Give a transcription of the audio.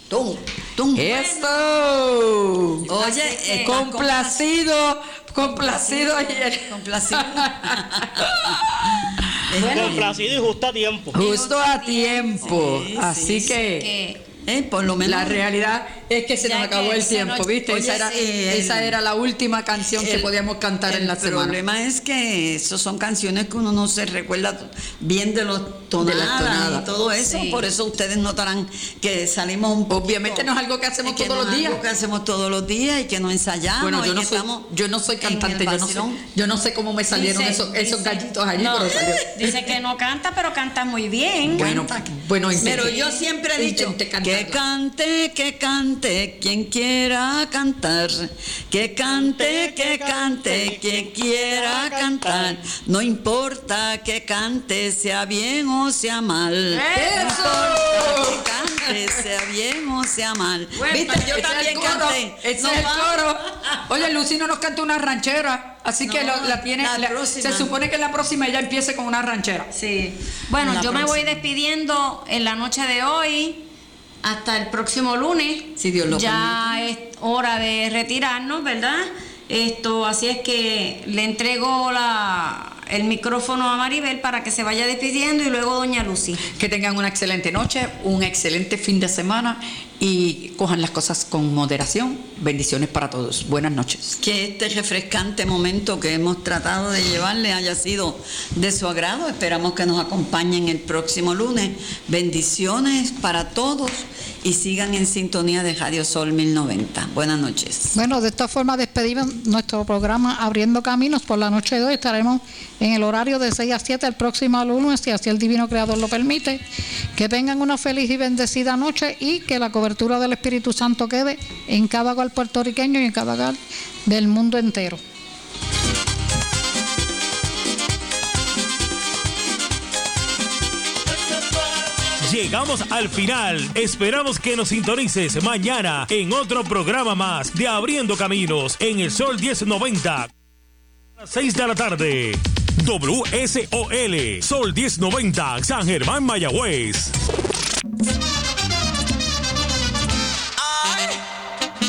Eso. Oye, complacido ayer. Complacido. Complacido y justo a tiempo. Justo a tiempo. Sí, Así sí, que por lo menos la realidad es que se nos acabó el tiempo, ¿viste? Oye, esa era la última canción que podíamos cantar en la semana. El problema es que esas son canciones que uno no se recuerda bien de los tonadas y todo eso. Sí. Por eso ustedes notarán que salimos un poquito. Obviamente no es algo que hacemos que todos los días. Es algo que hacemos todos los días y que no ensayamos. Bueno, yo no soy cantante, yo no sé cómo me salieron esos gallitos allí, no, pero salió. Dice que no canta, pero canta muy bien. Bueno, pero yo siempre he dicho que cante quien quiera cantar, que cante quien quiera cantar, no importa que cante sea bien o sea mal. ¡Eso! No importa que cante sea bien o sea mal. Viste, yo también canté. Ese es el coro. Oye, Lucino nos canta una ranchera, así que la tiene. Se supone que en la próxima ella empiece con una ranchera. Sí. Bueno, yo me voy despidiendo en la noche de hoy. Hasta el próximo lunes. Si Dios lo ya permite. Es hora de retirarnos, ¿verdad? Así es que le entrego el micrófono a Maribel para que se vaya despidiendo y luego doña Lucy. Que tengan una excelente noche, un excelente fin de semana y cojan las cosas con moderación. Bendiciones para todos. Buenas noches. Que este refrescante momento que hemos tratado de llevarle haya sido de su agrado. Esperamos que nos acompañen el próximo lunes. Bendiciones para todos y sigan en sintonía de Radio Sol 1090. Buenas noches. Bueno, de esta forma despedimos nuestro programa Abriendo Caminos. Por la noche de hoy estaremos en el horario de 6 a 7 el próximo lunes, si así el Divino Creador lo permite. Que tengan una feliz y bendecida noche y que la cobertura del Espíritu Santo quede en cada hogar puertorriqueño y en cada hogar del mundo entero. Llegamos al final. Esperamos que nos sintonices mañana en otro programa más de Abriendo Caminos en el Sol 1090. A las 6 de la tarde. WSOL Sol 1090 San Germán, Mayagüez.